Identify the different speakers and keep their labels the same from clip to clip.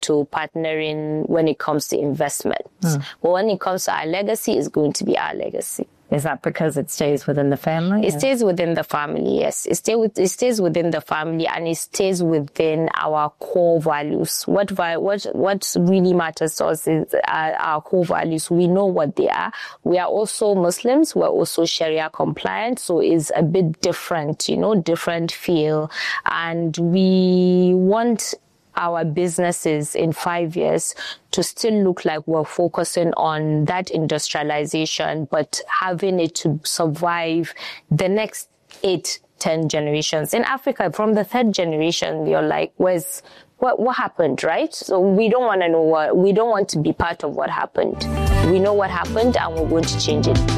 Speaker 1: to partnering when it comes to investment. But when it comes to our legacy, it's going to be our legacy.
Speaker 2: Is that because it stays within the family?
Speaker 1: It stays within the family, yes. It stays within the family, and it stays within our core values. What really matters to us is our core values. We know what they are. We are also Muslims. We're also Sharia compliant, so it's a bit different, different feel. And we want our businesses in 5 years to still look like we're focusing on that industrialization, but having it to survive the next 8-10 generations. In Africa, from the 3rd generation, you're like, what happened, right? So we don't want to know we don't want to be part of what happened. We know what happened and we're going to change it.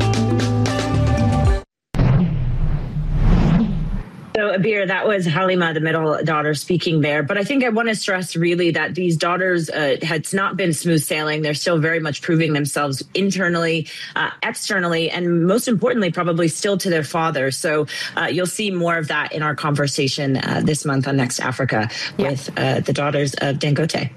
Speaker 3: So, Abir, that was Halima, the middle daughter, speaking there. But I think I want to stress really that these daughters, it's not been smooth sailing. They're still very much proving themselves internally, externally, and most importantly, probably still to their father. So you'll see more of that in our conversation this month on Next Africa with the daughters of Dangote.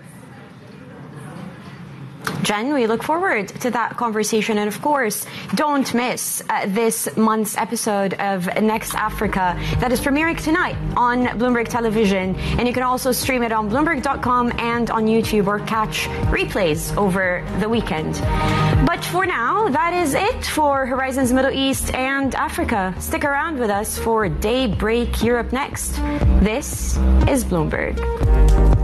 Speaker 4: Jen, we look forward to that conversation. And of course, don't miss this month's episode of Next Africa that is premiering tonight on Bloomberg Television. And you can also stream it on Bloomberg.com and on YouTube, or catch replays over the weekend. But for now, that is it for Horizons Middle East and Africa. Stick around with us for Daybreak Europe next. This is Bloomberg.